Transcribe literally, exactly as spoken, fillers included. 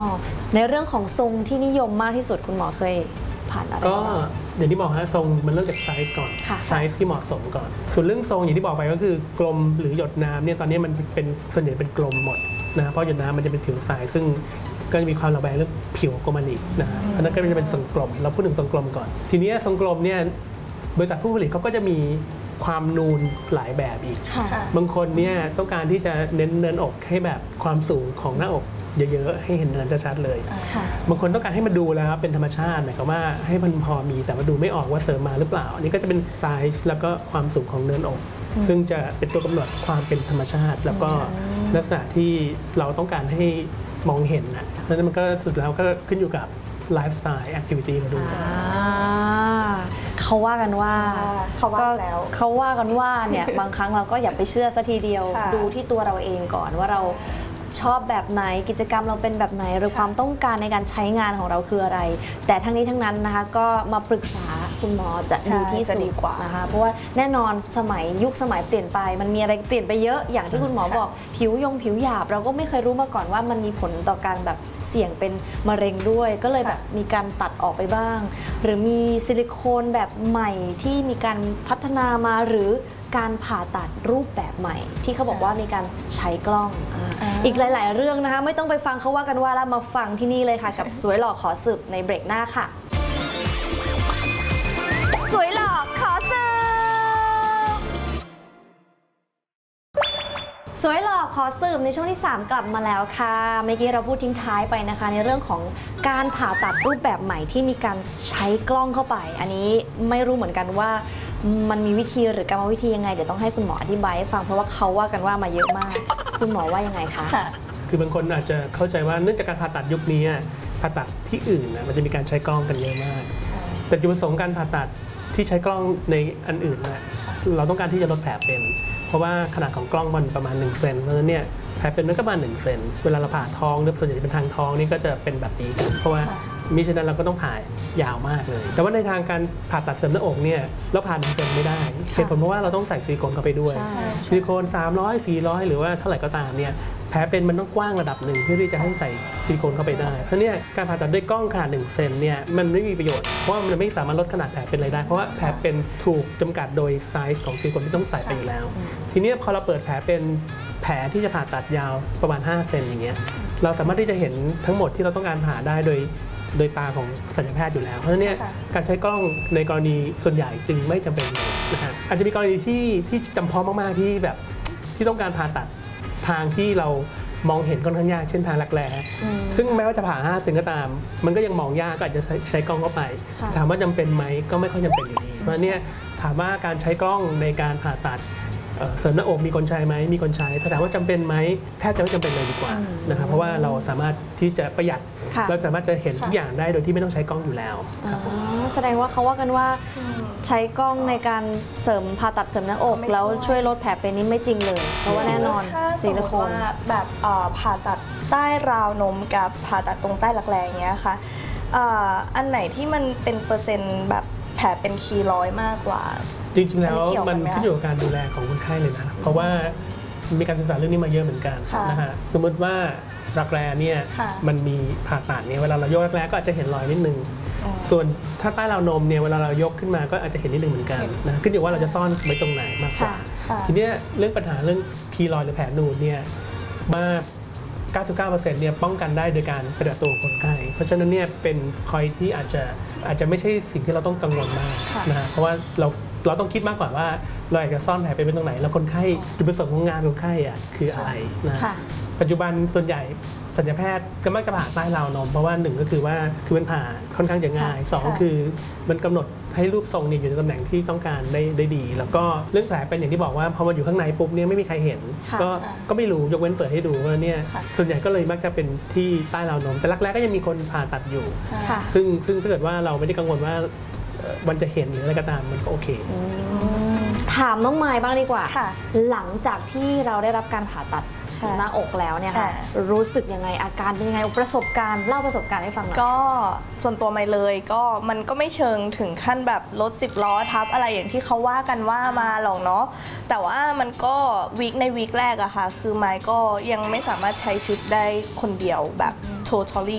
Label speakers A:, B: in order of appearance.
A: ในเรื่องของทรงที่นิยมมากที่สุดคุณหมอเคยผ่านอะไร
B: ก็อย่างที่บอกฮะทรงมันเริ่มจากไซส์ก่อนไซส์ที่เหมาะสมก่อนส่วนเรื่องทรงอย่างที่บอกไปก็คือกลมหรือหยดน้ำเนี่ยตอนนี้มันเป็นส่วนใหญ่เป็นกลมหมดนะเพราะหยดน้ำมันจะเป็นผิวทรายซึ่งก็จะมีความระแวงเรื่องผิวกลมอีกนะฮะอันนั้นก็จะเป็นทรงกลมเราพูดถึงทรงกลมก่อนทีนี้ทรงกลมเนี่ยบริษัทผู้ผลิตเขาก็จะมีความนูนหลายแบบอีกบางคนเนี่ยต้องการที่จะเน้นเนินอกให้แบบความสูงของหน้าอกเยอะๆให้เห็นเนินชัดๆเลยบางคนต้องการให้มันดูแล้วเป็นธรรมชาติหมายความว่าให้มันพอมีแต่ว่าดูไม่ออกว่าเสริมมาหรือเปล่าอันนี้ก็จะเป็นไซส์แล้วก็ความสูงของเนินอกซึ่งจะเป็นตัวกำหนดความเป็นธรรมชาติแล้วก็ลักษณะที่เราต้องการให้มองเห็นนะแล้วมันก็สุดแล้วก็ขึ้นอยู่กับไลฟ์สไตล์แอคทิวิตี้เขาด้วย
A: เขาว่ากันว่า
C: เขาว่าแล้ว
A: เขาว่ากันว่าเนี่ย บางครั้งเราก็อย่าไปเชื่อซะทีเดียวดูที่ตัวเราเองก่อนว่าเราชอบแบบไหนกิจกรรมเราเป็นแบบไหนหรือความต้องการในการใช้งานของเราคืออะไรแต่ทั้งนี้ทั้งนั้นนะคะก็มาปรึกษาคุณหมอจะดีที่สุดนะคะเพราะว่าแน่นอนสมัยยุคสมัยเปลี่ยนไปมันมีอะไรเปลี่ยนไปเยอะอย่างที่คุณหมอบอกผิวยงผิวหยาบเราก็ไม่เคยรู้มาก่อนว่ามันมีผลต่อการแบบเสี่ยงเป็นมะเร็งด้วยก็เลยแบบมีการตัดออกไปบ้างหรือมีซิลิโคนแบบใหม่ที่มีการพัฒนามาหรือการผ่าตัดรูปแบบใหม่ที่เขาบอกว่ามีการใช้กล้อง อ, อีกหลายๆเรื่องนะคะไม่ต้องไปฟังเขาว่ากันว่าแล้วมาฟังที่นี่เลยค่ะกับสวยหล่อขอสืบในเบรกหน้าค่ะสวยหล่อขอสืบสวยหล่อขอสืบในช่วงที่สามกลับมาแล้วค่ะเมื่อกี้เราพูดทิ้งท้ายไปนะคะในเรื่องของการผ่าตัดรูปแบบใหม่ที่มีการใช้กล้องเข้าไปอันนี้ไม่รู้เหมือนกันว่ามันมีวิธีหรือกรรมวิธียังไงเดี๋ยวต้องให้คุณหมออธิบายให้ฟังเพราะว่าเขาว่ากันว่ามาเยอะมากคุณหมอว่ายังไงคะ
B: คือบางคนอาจจะเข้าใจว่าเนื่องจากการผ่าตัดยุคนี้ผ่าตัดที่อื่นนะมันจะมีการใช้กล้องกันเยอะมากแต่จุดประสงค์การผ่าตัดที่ใช้กล้องในอันอื่นนะเราต้องการที่จะลดแผลเป็นเพราะว่าขนาดของกล้องมันประมาณหนึ่งเซนเพราะฉะนั้นเนี่ยแผลเป็นมันก็ประมาณหนึ่งเซนเวลาเราผ่าท้องหรือส่วนใหญ่เป็นทางท้องนี่ก็จะเป็นแบบนี้เพราะว่ามิฉะนั้นเราก็ต้องผ่ายาวมากเลยแต่ว่าในทางการผ่าตัดเสริมหน้าอกเนี่ยเราผ่าหนึ่งเซนไม่ได้เหตุผลเพราะว่าเราต้องใส่ซิลิโคนเข้าไปด้วยซิลิโคนสามร้อย สี่ร้อยหรือว่าเท่าไหร่ก็ตามเนี่ยแผลเป็นมันต้องกว้างระดับหนึ่งเพื่อที่จะให้ใส่ซิลิโคนเข้าไปได้เพราะเนี่ยการผ่าตัดด้วยกล้องขนาดหนึ่งเซนเนี่ยมันไม่มีประโยชน์เพราะว่ามันไม่สามารถลดขนาดแผลเป็นอะไรได้เพราะว่าแผลเป็นถูกจำกัดโดยไซส์ของซิลิโคนที่ต้องใส่ไปอยู่แล้วทีนี้พอเราเปิดแผลเป็นแผลที่จะผ่าตัดยาวประมาณห้าเซนอย่างเงี้ยเราสามารถที่จะเห็นทั้งหมดที่เราต้องการผ่าได้โดยโดยตาของศัลยแพทย์อยู่แล้วเพราะฉะนั้นเนี่ยการใช้กล้องในกรณีส่วนใหญ่จึงไม่จำเป็นเลยนะฮะอาจจะมีกรณีที่ที่จำเพาะมากๆที่แบบที่ต้องการผ่าตัดทางที่เรามองเห็นค่อนข้างยากเช่นทางรักแร้ซึ่งแม้ว่าจะผ่าห้าเซนก็ตามมันก็ยังมองยากก็อาจจะใช้กล้องเข้าไปถามว่าจำเป็นไหมก็ไม่ค่อยจำเป็นอยู่ดีเพราะเนี่ยถามว่าการใช้กล้องในการผ่าตัดเสริมหน้าอกมีคนใช้ไหมมีคนใช้ถ้าถามว่าจำเป็นไหมแทบจะไม่จำเป็นเลยดีกว่านะครับเพราะว่าเราสามารถที่จะประหยัดเราสามารถจะเห็นทุกอย่างได้โดยที่ไม่ต้องใช้กล้องอยู่แล้ว
A: แสดงว่าเขาว่ากันว่าใช้กล้องในการเสริมผ่าตัดเสริมหน้าอกแล้วช่วยลดแผลเป็นนี่ไม่จริงเลยเพราะว่าแน่นอนซิลิโคน
C: แบบผ่าตัดใต้ราวนมกับผ่าตัดตรงใต้รักแร้อย่างเงี้ยค่ะอันไหนที่มันเป็นเปอร์เซ็นต์แบบแผลเป็นคีร้อยมากกว่า
B: จริงๆแล้วมันขึ้นอยู่กับการดูแลของคนไข้เลยนะเพราะว่ามีการศึกษาเรื่องนี้มาเยอะเหมือนกันนะฮะสมมติว่ารักแร้เนี่ยมันมีผ่าตัดเนี่ยเวลาเรายกรักแร้ก็อาจจะเห็นรอยนิดนึงส่วนถ้าใต้ราวนมเนี่ยเวลาเรายกขึ้นมาก็อาจจะเห็นนิดนึงเหมือนกันนะขึ้นอยู่ว่าเราจะซ่อนไว้ตรงไหนมากกว่าทีนี้เรื่องปัญหาเรื่องคีรอยหรือแผลนูนเนี่ยมาเก้าสิบเก้าเปอร์เซ็นต์ เนี่ยป้องกันได้โดยการปฏิบัติตัวของคนไข้เพราะฉะนั้นเนี่ยเป็นพอยที่อาจจะอาจจะไม่ใช่สิ่งที่เราต้องกังวลมากนะฮะเพราะว่าเราเราต้องคิดมากกว่าว่าเราอยากจะซ่อนแผลเป็นตรงไหนแล้วคนไข้จุดประสงค์ของงานคนไข้อ่ะคืออะไรนะปัจจุบันส่วนใหญ่ศัลยแพทย์ก็มักจะผ่าใต้ราวนมเพราะว่าหนึ่งก็คือว่าคือมันผ่าค่อนข้างจะง่ายสองคือมันกำหนดให้รูปทรงเนี่ยอยู่ในตำแหน่งที่ต้องการได้ได้ดีแล้วก็เรื่องแผลเป็นอย่างที่บอกว่าพอมาอยู่ข้างในปุ๊บเนี่ยไม่มีใครเห็นก็ก็ไม่รู้ยกเว้นเปิดให้ดูว่าเนี่ยส่วนใหญ่ก็เลยมักจะเป็นที่ใต้ราวนมแต่รักแร้ก็ยังมีคนผ่าตัดอยู่ซึ่งซึ่งถ้าเกิดว่าเราไม่ได้กังวลว่ามันจะเห็นหรืออะไรก็ตามมันก็โอเค
A: ถามน้องไมล์บ้างดีกว่าหลังจากที่เราได้รับการผ่าตัดหน้าอกแล้วเนี่ยค่ะรู้สึกยังไงอาการเป็นยังไงประสบการณ์เล่าประสบการณ์ให้ฟังหน่อย
C: ก็ส่วนตัวไม่เลยก็มันก็ไม่เชิงถึงขั้นแบบรถสิบล้อทับอะไรอย่างที่เขาว่ากันว่ามาหรอกเนาะแต่ว่ามันก็วีคในวีคแรกอะค่ะคือไมค์ก็ยังไม่สามารถใช้ชุดได้คนเดียวแบบ totally